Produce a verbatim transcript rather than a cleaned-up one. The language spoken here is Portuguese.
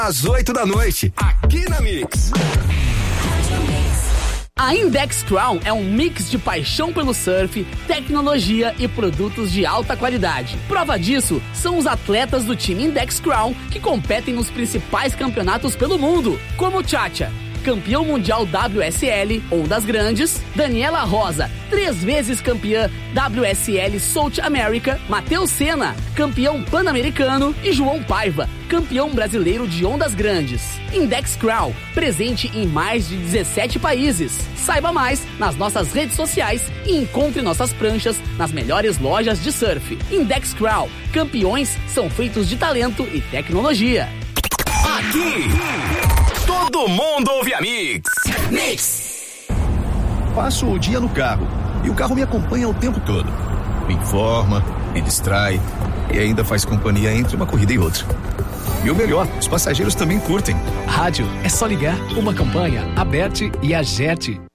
Às oito da noite, aqui na Mix. A Index Crown é um mix de paixão pelo surf, tecnologia e produtos de alta qualidade. Prova disso são os atletas do time Index Crown que competem nos principais campeonatos pelo mundo, como Tchatcha, campeão mundial W S L, Ondas Grandes, Daniela Rosa, três vezes campeã W S L South America, Matheus Senna, campeão pan-americano e João Paiva, campeão brasileiro de Ondas Grandes. Index Crown, presente em mais de dezessete países. Saiba mais nas nossas redes sociais e encontre nossas pranchas nas melhores lojas de surf. Index Crown, campeões são feitos de talento e tecnologia. Aqui, todo mundo ouve a Mix. Mix. Passo o dia no carro e o carro me acompanha o tempo todo. Me informa, me distrai e ainda faz companhia entre uma corrida e outra. E o melhor, os passageiros também curtem. Rádio é só ligar, uma campanha, Aberte e Agerte.